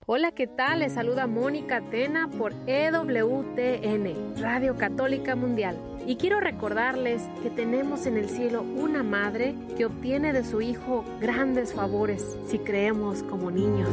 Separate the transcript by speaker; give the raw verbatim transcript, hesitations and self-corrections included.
Speaker 1: Hola, ¿qué tal? Les saluda Mónica Tena por E W T N, Radio Católica Mundial. Y quiero recordarles que tenemos en el cielo una madre que obtiene de su hijo grandes favores si creemos como niños.